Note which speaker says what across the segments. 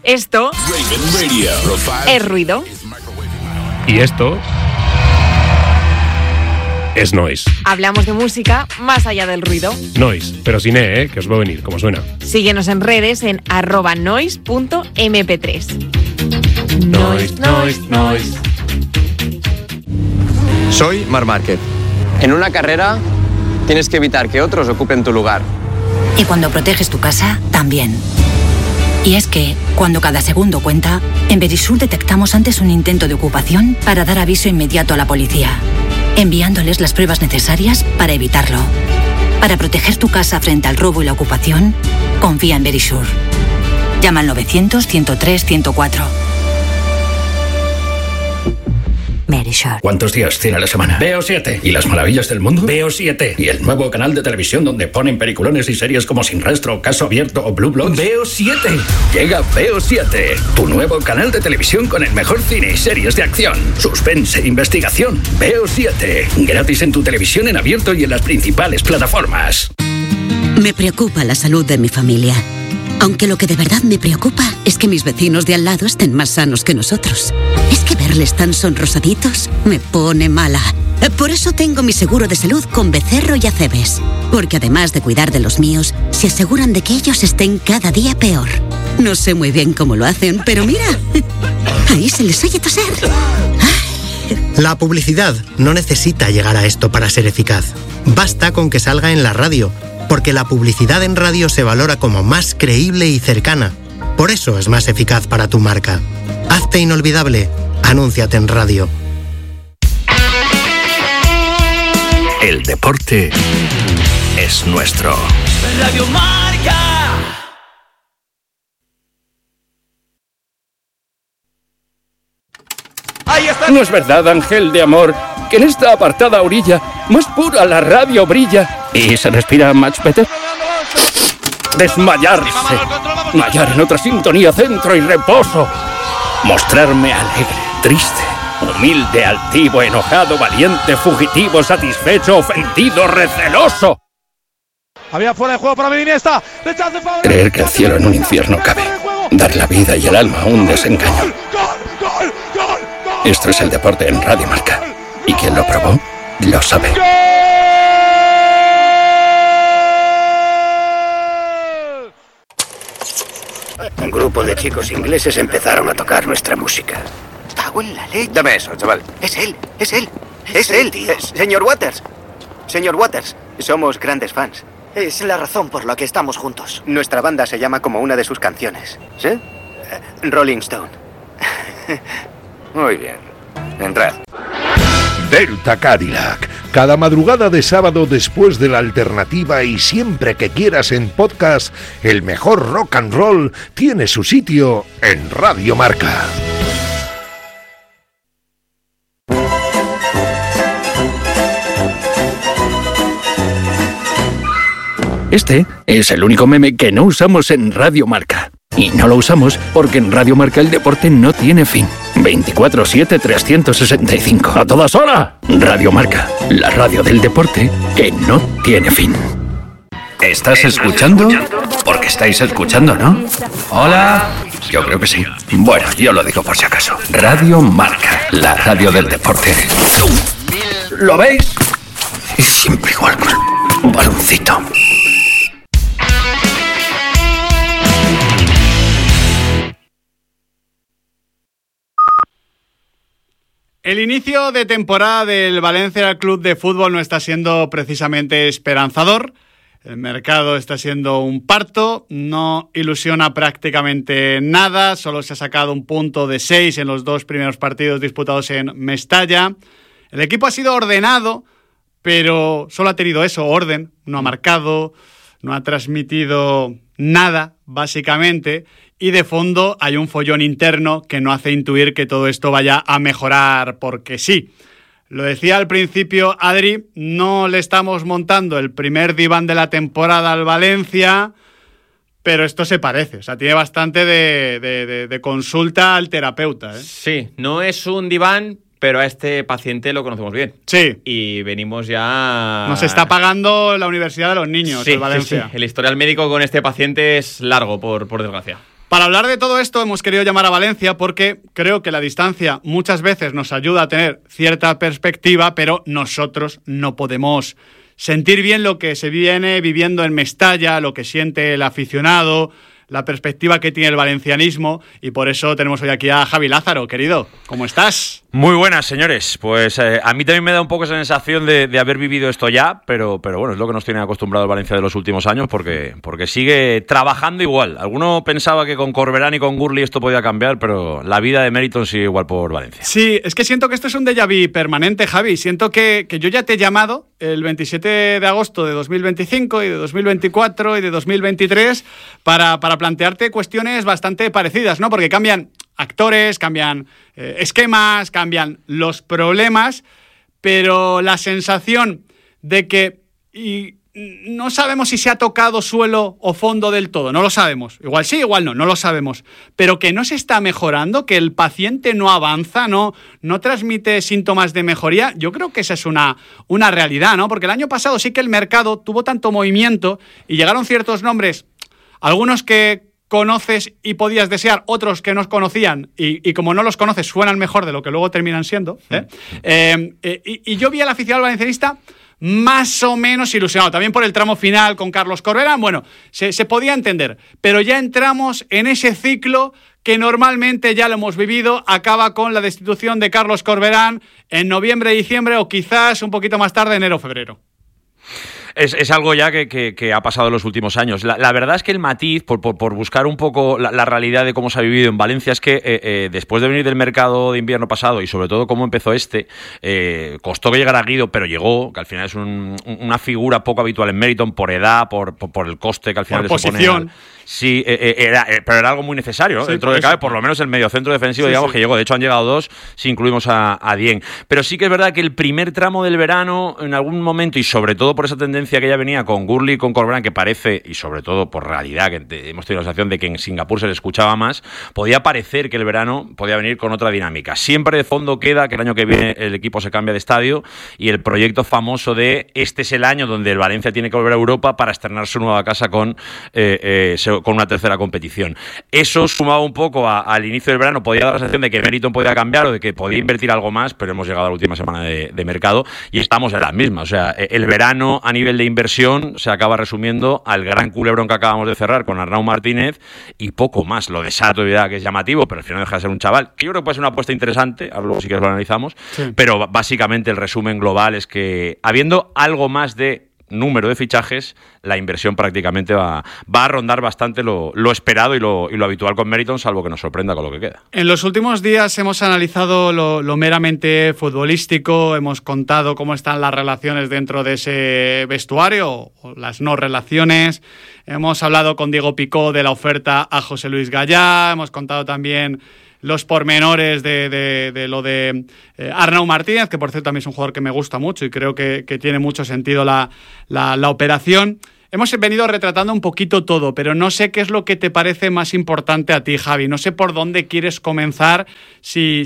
Speaker 1: Esto es ruido.
Speaker 2: Y esto es noise.
Speaker 1: Hablamos de música más allá del ruido.
Speaker 2: Noise, pero sin que os va a venir, como suena.
Speaker 1: Síguenos en redes en @noise.mp3.
Speaker 2: Noise.
Speaker 3: Soy Marc Márquez. En una carrera tienes que evitar que otros ocupen tu lugar.
Speaker 4: Y cuando proteges tu casa, también. Y es que, cuando cada segundo cuenta, en Verisur detectamos antes un intento de ocupación para dar aviso inmediato a la policía, enviándoles las pruebas necesarias para evitarlo. Para proteger tu casa frente al robo y la ocupación, confía en Verisur. Llama al 900-103-104. Verisur.
Speaker 5: ¿Cuántos días tiene la semana? Veo 7. ¿Y las maravillas del mundo? Veo 7. ¿Y el nuevo canal de televisión donde ponen peliculones y series como Sin Rastro, Caso Abierto o Blue Bloods? Veo 7. Llega Veo 7, tu nuevo canal de televisión con el mejor cine y series de acción, suspense e investigación. Veo 7. Gratis en tu televisión en abierto y en las principales plataformas.
Speaker 6: Me preocupa la salud de mi familia. Aunque lo que de verdad me preocupa es que mis vecinos de al lado estén más sanos que nosotros. Es que verles tan sonrosaditos me pone mala. Por eso tengo mi seguro de salud con Becerro y Acebes. Porque además de cuidar de los míos, se aseguran de que ellos estén cada día peor. No sé muy bien cómo lo hacen, pero mira, ahí se les oye toser.
Speaker 7: La publicidad no necesita llegar a esto para ser eficaz. Basta con que salga en la radio, porque la publicidad en radio se valora como más creíble y cercana. Por eso es más eficaz para tu marca. Hazte inolvidable. Anúnciate en radio.
Speaker 5: El deporte es nuestro.
Speaker 8: Radio Marca. Ahí está.
Speaker 5: No es verdad, ángel de amor, que en esta apartada orilla más pura la radio brilla y se respira much better. Desmayarse, hallar en otra sintonía centro y reposo, mostrarme alegre, triste, humilde, altivo, enojado, valiente, fugitivo, satisfecho, ofendido, receloso.
Speaker 8: Había fuera de juego para Iniesta.
Speaker 5: Creer que el cielo en un infierno cabe, dar la vida y el alma a un desengaño. Esto es el deporte en Radio Marca, y quien lo probó lo sabe. Un grupo de chicos ingleses empezaron a tocar nuestra música.
Speaker 9: ¡Cago en la leche!
Speaker 3: Dame eso, chaval.
Speaker 9: Es él,
Speaker 3: tío.
Speaker 9: Señor Waters. Señor Waters, somos grandes fans. Es la razón por la que estamos juntos. Nuestra banda se llama como una de sus canciones.
Speaker 3: ¿Sí?
Speaker 9: Rolling Stone.
Speaker 3: Muy bien. Entrad.
Speaker 10: Delta Cadillac. Cada madrugada de sábado después de la alternativa y siempre que quieras en podcast, el mejor rock and roll tiene su sitio en Radio Marca.
Speaker 5: Este es el único meme que no usamos en Radio Marca. Y no lo usamos porque en Radio Marca el deporte no tiene fin. 24/7, 365. ¡A todas horas! Radio Marca, la radio del deporte que no tiene fin. ¿Estás escuchando? Porque estáis escuchando, ¿no? Hola. Yo creo que sí. Bueno, yo lo digo por si acaso. Radio Marca, la radio del deporte. ¿Lo veis? Es siempre igual con un baloncito.
Speaker 11: El inicio de temporada del Valencia Club de Fútbol no está siendo precisamente esperanzador. El mercado está siendo un parto, no ilusiona prácticamente nada, solo se ha sacado un punto de 6 en los 2 primeros partidos disputados en Mestalla. El equipo ha sido ordenado, pero solo ha tenido eso, orden, no ha marcado, no ha transmitido nada, básicamente, y de fondo hay un follón interno que no hace intuir que todo esto vaya a mejorar porque sí. Lo decía al principio Adri, no le estamos montando el primer diván de la temporada al Valencia, pero esto se parece, o sea, tiene bastante de consulta al terapeuta, ¿eh?
Speaker 12: Sí, no es un diván, pero a este paciente lo conocemos bien.
Speaker 11: Sí.
Speaker 12: Y venimos ya...
Speaker 11: Nos está pagando la Universidad de los Niños,
Speaker 12: sí,
Speaker 11: el Valencia.
Speaker 12: Sí. El historial médico con este paciente es largo, por desgracia.
Speaker 11: Para hablar de todo esto hemos querido llamar a Valencia porque creo que la distancia muchas veces nos ayuda a tener cierta perspectiva, pero nosotros no podemos sentir bien lo que se viene viviendo en Mestalla, lo que siente el aficionado, la perspectiva que tiene el valencianismo, y por eso tenemos hoy aquí a Javi Lázaro. Querido, ¿cómo estás?
Speaker 13: Muy buenas, señores. Pues a mí también me da un poco esa sensación de haber vivido esto ya, pero bueno, es lo que nos tiene acostumbrado el Valencia de los últimos años, porque sigue trabajando igual. Alguno pensaba que con Corberán y con Gurley esto podía cambiar, pero la vida de Meriton sigue igual por Valencia.
Speaker 11: Sí, es que siento que esto es un déjà vu permanente, Javi. Siento que yo ya te he llamado el 27 de agosto de 2025 y de 2024 y de 2023 para plantearte cuestiones bastante parecidas, ¿no? Porque cambian actores, cambian esquemas, cambian los problemas, pero la sensación de que no sabemos si se ha tocado suelo o fondo del todo, no lo sabemos. Igual sí, igual no lo sabemos. Pero que no se está mejorando, que el paciente no avanza, no transmite síntomas de mejoría, yo creo que esa es una realidad, ¿no? Porque el año pasado sí que el mercado tuvo tanto movimiento y llegaron ciertos nombres, algunos que conoces y podías desear, otros que no conocían y como no los conoces suenan mejor de lo que luego terminan siendo. Y yo vi al aficionado valencianista más o menos ilusionado, también por el tramo final con Carlos Corberán. Bueno, se podía entender, pero ya entramos en ese ciclo que normalmente ya lo hemos vivido, acaba con la destitución de Carlos Corberán en noviembre, diciembre o quizás un poquito más tarde, enero, febrero.
Speaker 13: Es algo ya que ha pasado en los últimos años. La verdad es que el matiz, por buscar un poco la realidad de cómo se ha vivido en Valencia, es que después de venir del mercado de invierno pasado y sobre todo cómo empezó costó que llegara Guido, pero llegó, que al final es una figura poco habitual en Meriton por edad, por el coste que al final
Speaker 11: le supone.
Speaker 13: Sí, pero era algo muy necesario, ¿no? Sí, dentro de cabe, por lo menos el mediocentro defensivo, sí, digamos, sí, que llegó. De hecho, han llegado dos, si incluimos a Dieng. Pero sí que es verdad que el primer tramo del verano, en algún momento, y sobre todo por esa tendencia que ya venía con Gurley y con Corberán, que parece, y sobre todo por realidad, que hemos tenido la sensación de que en Singapur se le escuchaba más, podía parecer que el verano podía venir con otra dinámica. Siempre de fondo queda que el año que viene el equipo se cambia de estadio y el proyecto famoso de este es el año donde el Valencia tiene que volver a Europa para estrenar su nueva casa con una tercera competición. Eso sumado un poco al inicio del verano, podía dar la sensación de que Meriton podía cambiar o de que podía invertir algo más, pero hemos llegado a la última semana de mercado y estamos en las mismas. O sea, el verano a nivel de inversión se acaba resumiendo al gran culebrón que acabamos de cerrar con Arnau Martínez y poco más. Lo de Sato, que es llamativo, pero al final deja de ser un chaval, que yo creo que puede ser una apuesta interesante, ahora luego sí que lo analizamos, sí. Pero básicamente el resumen global es que habiendo algo más de número de fichajes, la inversión prácticamente va a rondar bastante lo esperado y lo habitual con Meriton, salvo que nos sorprenda con lo que queda.
Speaker 11: En los últimos días hemos analizado lo meramente futbolístico, hemos contado cómo están las relaciones dentro de ese vestuario o las no relaciones, hemos hablado con Diego Picó de la oferta a José Luis Gallá, hemos contado también los pormenores de lo de Arnau Martínez, que por cierto también es un jugador que me gusta mucho y creo que tiene mucho sentido la operación. Hemos venido retratando un poquito todo, pero no sé qué es lo que te parece más importante a ti, Javi. No sé por dónde quieres comenzar si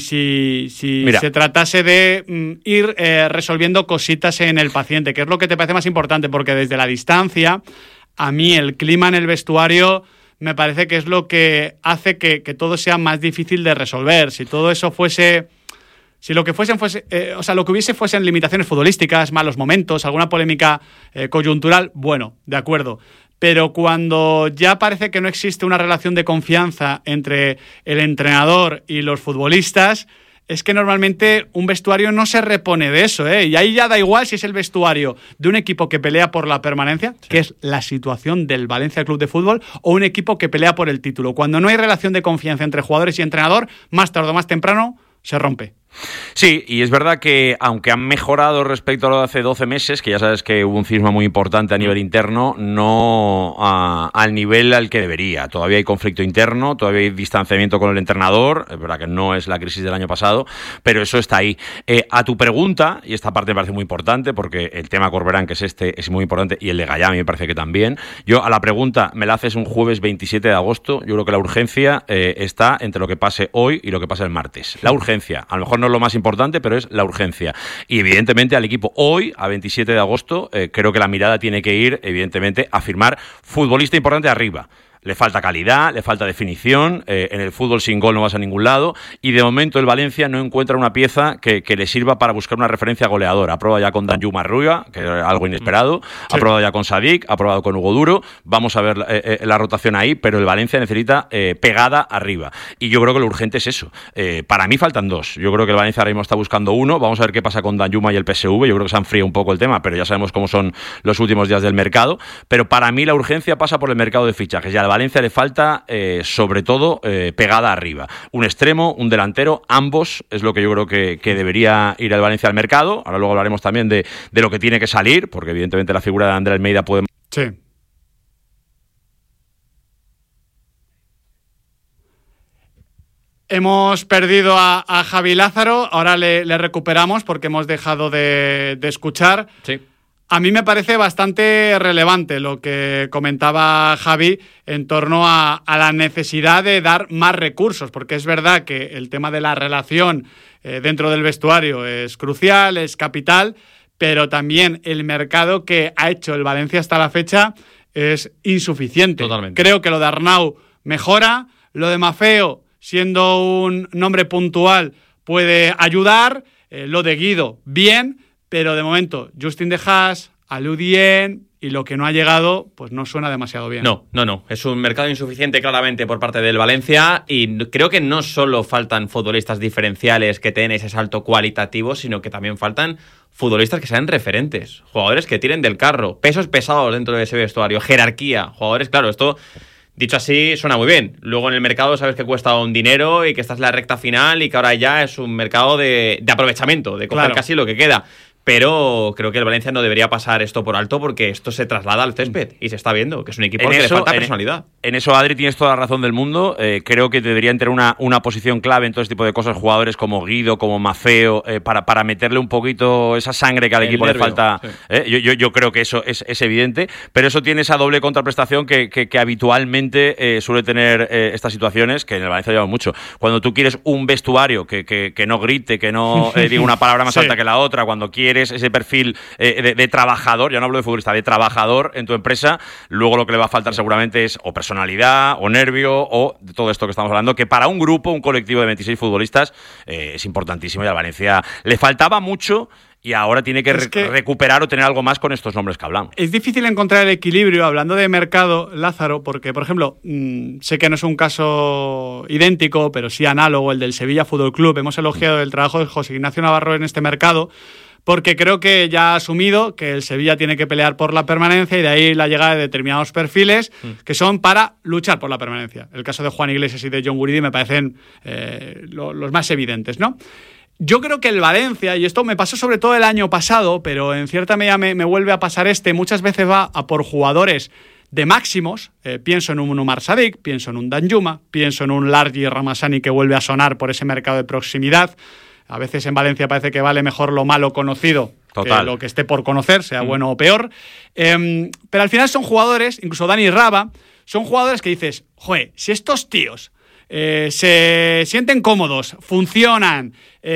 Speaker 11: se tratase de ir resolviendo cositas en el paciente. ¿Qué es lo que te parece más importante? Porque desde la distancia, a mí el clima en el vestuario me parece que es lo que hace que todo sea más difícil de resolver. Si todo eso fuese... Si lo que lo que hubiese fuesen limitaciones futbolísticas, malos momentos, alguna polémica coyuntural, bueno, de acuerdo. Pero cuando ya parece que no existe una relación de confianza entre el entrenador y los futbolistas, es que normalmente un vestuario no se repone de eso, ¿eh? Y ahí ya da igual si es el vestuario de un equipo que pelea por la permanencia, sí, que es la situación del Valencia Club de Fútbol, o un equipo que pelea por el título. Cuando no hay relación de confianza entre jugadores y entrenador, más tarde o más temprano se rompe.
Speaker 13: Sí, y es verdad que aunque han mejorado respecto a lo de hace 12 meses, que ya sabes que hubo un cisma muy importante a nivel interno, no al nivel al que debería. Todavía hay conflicto interno, todavía hay distanciamiento con el entrenador, es verdad que no es la crisis del año pasado, pero eso está ahí. A tu pregunta, y esta parte me parece muy importante, porque el tema Corberán, que es muy importante, y el de Gallá me parece que también. Yo a la pregunta, me la haces un jueves 27 de agosto, yo creo que la urgencia está entre lo que pase hoy y lo que pase el martes. La urgencia, a lo mejor no es lo más importante, pero es la urgencia. Y evidentemente al equipo hoy, a 27 de agosto, creo que la mirada tiene que ir, evidentemente, a firmar futbolista importante arriba. Le falta calidad, le falta definición, en el fútbol sin gol no vas a ningún lado, y de momento el Valencia no encuentra una pieza que le sirva para buscar una referencia goleadora. Ha probado ya con Danjuma Rüya, que era algo inesperado, ha probado ya con Sadik, ha probado con Hugo Duro, vamos a ver la rotación ahí, pero el Valencia necesita pegada arriba, y yo creo que lo urgente es eso. Para mí faltan dos, yo creo que el Valencia ahora mismo está buscando uno, vamos a ver qué pasa con Danjuma y el PSV, yo creo que se ha enfriado un poco el tema, pero ya sabemos cómo son los últimos días del mercado, pero para mí la urgencia pasa por el mercado de fichajes, y al Valencia le falta sobre todo pegada arriba, un extremo, un delantero, ambos es lo que yo creo que debería ir el Valencia al mercado. Ahora luego hablaremos también de lo que tiene que salir, porque evidentemente la figura de André Almeida puede...
Speaker 11: Sí. Hemos perdido a Javi Lázaro, ahora le recuperamos porque hemos dejado de escuchar.
Speaker 12: Sí.
Speaker 11: A mí me parece bastante relevante lo que comentaba Javi en torno a la necesidad de dar más recursos, porque es verdad que el tema de la relación dentro del vestuario es crucial, es capital, pero también el mercado que ha hecho el Valencia hasta la fecha es insuficiente.
Speaker 12: Totalmente.
Speaker 11: Creo que lo de Arnau mejora, lo de Maffeo, siendo un nombre puntual, puede ayudar, lo de Guido, bien, pero de momento, Justin De Haas, Aliou Dieng, y lo que no ha llegado, pues no suena demasiado bien.
Speaker 12: No. Es un mercado insuficiente claramente por parte del Valencia, y creo que no solo faltan futbolistas diferenciales que tengan ese salto cualitativo, sino que también faltan futbolistas que sean referentes, jugadores que tiren del carro, pesos pesados dentro de ese vestuario, jerarquía, jugadores, claro, esto... Dicho así, suena muy bien. Luego en el mercado sabes que cuesta un dinero y que esta es la recta final y que ahora ya es un mercado de aprovechamiento, de coger casi lo que queda. Pero creo que el Valencia no debería pasar esto por alto, porque esto se traslada al césped y se está viendo que es un equipo que le falta personalidad.
Speaker 13: En eso, Adri, tienes toda la razón del mundo. Creo que deberían tener una posición clave en todo este tipo de cosas, jugadores como Guido, como Maffeo, para meterle un poquito esa sangre que al equipo nervio, le falta. Sí. Yo creo que eso es evidente, pero eso tiene esa doble contraprestación que habitualmente suele tener estas situaciones, que en el Valencia lleva mucho. Cuando tú quieres un vestuario que no grite, que no diga una palabra más alta que la otra, cuando quieres ese perfil de trabajador, ya no hablo de futbolista, de trabajador en tu empresa, luego lo que le va a faltar seguramente es o personalidad, o nervio, o de todo esto que estamos hablando, que para un grupo, un colectivo de 26 futbolistas es importantísimo, y al Valencia le faltaba mucho, y ahora tiene que recuperar o tener algo más con estos nombres que hablamos.
Speaker 11: Es difícil encontrar el equilibrio, hablando de mercado, Lázaro, porque, por ejemplo, sé que no es un caso idéntico, pero sí análogo, el del Sevilla Fútbol Club. Hemos elogiado el trabajo de José Ignacio Navarro en este mercado, porque creo que ya ha asumido que el Sevilla tiene que pelear por la permanencia, y de ahí la llegada de determinados perfiles que son para luchar por la permanencia. El caso de Juan Iglesias y de John Guridi me parecen los más evidentes, ¿no? Yo creo que el Valencia, y esto me pasó sobre todo el año pasado, pero en cierta medida me vuelve a pasar muchas veces va a por jugadores de máximos. Pienso en un Umar Sadik, pienso en un Danjuma, pienso en un Largi Ramasani que vuelve a sonar por ese mercado de proximidad. A veces en Valencia parece que vale mejor lo malo conocido que lo que esté por conocer, sea bueno o peor. Pero al final son jugadores, incluso Dani Raba, son jugadores que dices, joder, si estos tíos se sienten cómodos, funcionan,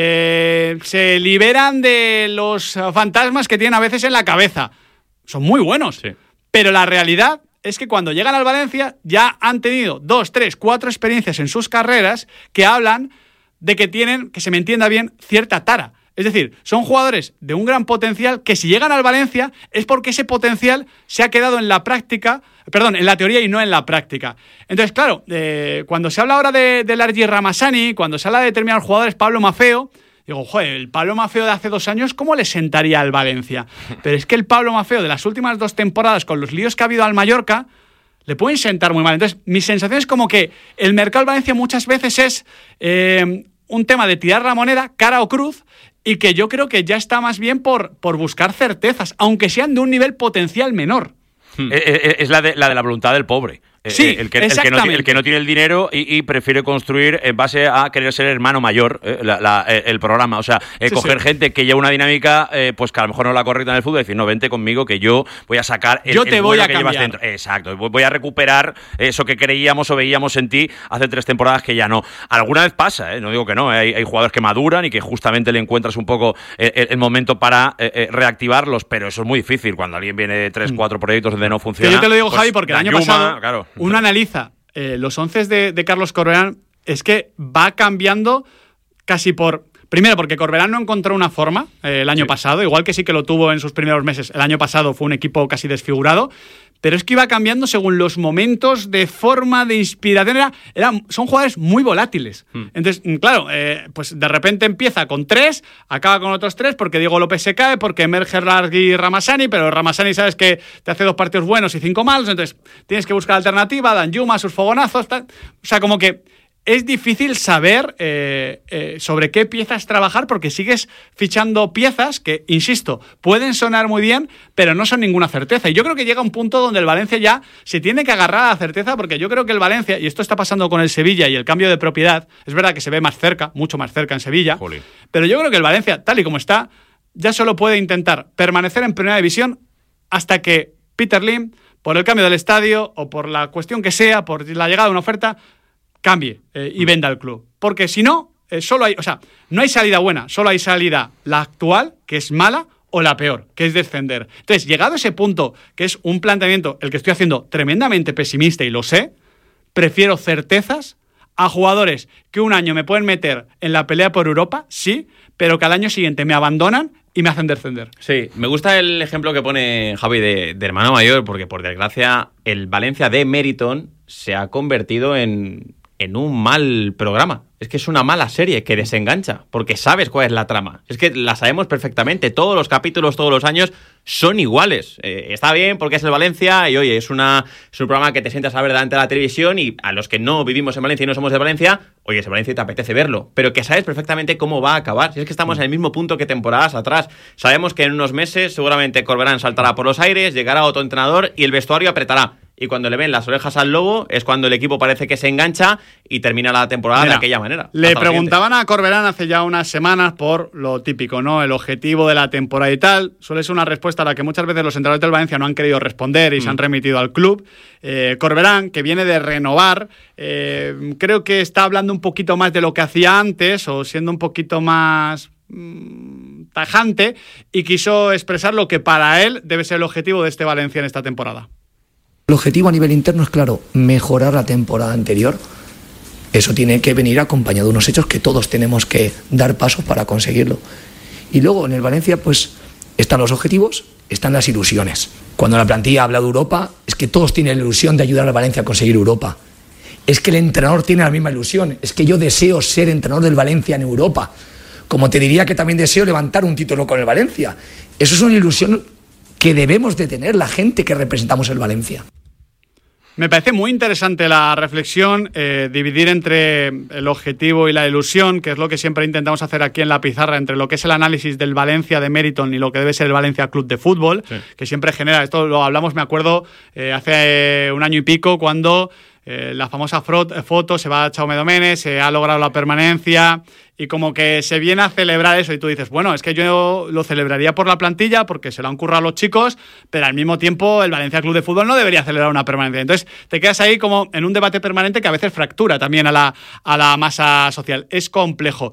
Speaker 11: se liberan de los fantasmas que tienen a veces en la cabeza, son muy buenos. Sí. Pero la realidad es que cuando llegan al Valencia ya han tenido 2, 3, 4 experiencias en sus carreras que hablan de que tienen, que se me entienda bien, cierta tara. Es decir, son jugadores de un gran potencial que si llegan al Valencia es porque ese potencial se ha quedado en la teoría y no en la práctica. Entonces, claro, cuando se habla ahora de Largi Ramasani, cuando se habla de determinados jugadores, Pablo Maffeo, digo, joder, el Pablo Maffeo de hace 2 años, ¿cómo le sentaría al Valencia? Pero es que el Pablo Maffeo de las últimas 2 temporadas, con los líos que ha habido al Mallorca, le pueden sentar muy mal. Entonces, mi sensación es como que el mercado del Valencia muchas veces es un tema de tirar la moneda, cara o cruz, y que yo creo que ya está más bien por buscar certezas, aunque sean de un nivel potencial menor.
Speaker 13: Es la de la voluntad del pobre.
Speaker 11: Sí,
Speaker 13: el que no tiene el dinero y prefiere construir en base a querer ser hermano mayor el programa. O sea, coger gente que lleva una dinámica pues que a lo mejor no es la correcta en el fútbol y decir, no, vente conmigo que yo voy a sacar el bueno que llevas dentro. Exacto, voy a recuperar eso que creíamos o veíamos en ti hace 3 temporadas que ya no. Alguna vez pasa, no digo que no, hay jugadores que maduran y que justamente le encuentras un poco el momento para reactivarlos, pero eso es muy difícil cuando alguien viene de 3, 4 proyectos donde no funciona.
Speaker 11: Que yo te lo digo,
Speaker 13: pues,
Speaker 11: Javi, porque el año pasado...
Speaker 13: Claro.
Speaker 11: uno analiza los 11 de Carlos Corberán, es que va cambiando casi por... Primero, porque Corberán no encontró una forma el año pasado, igual que sí que lo tuvo en sus primeros meses. El año pasado fue un equipo casi desfigurado, pero es que iba cambiando según los momentos de forma, de inspiración. Son jugadores muy volátiles. Entonces, claro, pues de repente empieza con 3, acaba con otros 3, porque Diego López se cae, porque emerge Largui y Ramasani, pero Ramasani sabes que te hace 2 partidos buenos y 5 malos, entonces tienes que buscar alternativa, Danjuma, sus fogonazos, tal. O sea, como que es difícil saber sobre qué piezas trabajar porque sigues fichando piezas que, insisto, pueden sonar muy bien, pero no son ninguna certeza. Y yo creo que llega un punto donde el Valencia ya se tiene que agarrar a la certeza, porque yo creo que el Valencia, y esto está pasando con el Sevilla y el cambio de propiedad, es verdad que se ve más cerca, mucho más cerca en Sevilla, pero yo creo que el Valencia, tal y como está, ya solo puede intentar permanecer en primera división hasta que Peter Lim, por el cambio del estadio o por la cuestión que sea, por la llegada de una oferta, cambie y venda el club. Porque si no, no hay salida buena, solo hay salida la actual, que es mala, o la peor, que es descender. Entonces, llegado a ese punto, que es un planteamiento, el que estoy haciendo tremendamente pesimista y lo sé, prefiero certezas a jugadores que un año me pueden meter en la pelea por Europa, sí, pero que al año siguiente me abandonan y me hacen descender.
Speaker 12: Sí, me gusta el ejemplo que pone Javi de hermano mayor, porque por desgracia el Valencia de Meriton se ha convertido en un mal programa. Es que es una mala serie que desengancha, porque sabes cuál es la trama. Es que la sabemos perfectamente. Todos los capítulos, todos los años son iguales. Está bien porque es el Valencia y, oye, es un programa que te sientas a ver delante de la televisión, y a los que no vivimos en Valencia y no somos de Valencia, oye, es el Valencia y te apetece verlo. Pero que sabes perfectamente cómo va a acabar. Si es que estamos en el mismo punto que temporadas atrás. Sabemos que en unos meses seguramente Corberán saltará por los aires, llegará otro entrenador y el vestuario apretará. Y cuando le ven las orejas al lobo es cuando el equipo parece que se engancha y termina la temporada de aquella manera.
Speaker 11: Le preguntaban a Corberán hace ya unas semanas por lo típico, ¿no? El objetivo de la temporada y tal. Suele ser una respuesta a la que muchas veces los entrenadores del Valencia no han querido responder y se han remitido al club. Corberán, que viene de renovar, creo que está hablando un poquito más de lo que hacía antes, o siendo un poquito más tajante, y quiso expresar lo que para él debe ser el objetivo de este Valencia en esta temporada.
Speaker 14: El objetivo a nivel interno es, claro, mejorar la temporada anterior. Eso tiene que venir acompañado de unos hechos que todos tenemos que dar pasos para conseguirlo. Y luego en el Valencia pues están los objetivos, están las ilusiones. Cuando la plantilla habla de Europa, es que todos tienen la ilusión de ayudar al Valencia a conseguir Europa. Es que el entrenador tiene la misma ilusión. Es que yo deseo ser entrenador del Valencia en Europa. Como te diría que también deseo levantar un título con el Valencia. Eso es una ilusión que debemos de tener la gente que representamos el Valencia.
Speaker 11: Me parece muy interesante la reflexión, dividir entre el objetivo y la ilusión, que es lo que siempre intentamos hacer aquí en La Pizarra, entre lo que es el análisis del Valencia de Meriton y lo que debe ser el Valencia Club de Fútbol, que siempre genera, esto lo hablamos, me acuerdo, hace un año y pico, cuando la famosa foto, se va a Jaume Domenech, se ha logrado la permanencia, y como que se viene a celebrar eso, y tú dices, bueno, es que yo lo celebraría por la plantilla porque se lo han currado los chicos, pero al mismo tiempo el Valencia Club de Fútbol no debería celebrar una permanencia. Entonces te quedas ahí como en un debate permanente que a veces fractura también a la masa social. Es complejo.